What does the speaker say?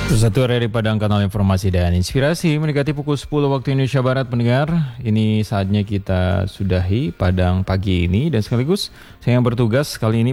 Satu dari Padang, kanal informasi dan inspirasi mendekati pukul 10 waktu Indonesia Barat pendengar. Ini saatnya kita sudahi Padang pagi ini dan sekaligus saya yang bertugas kali ini